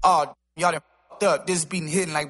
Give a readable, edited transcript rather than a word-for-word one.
Oh, y'all done fucked up. This being hitting like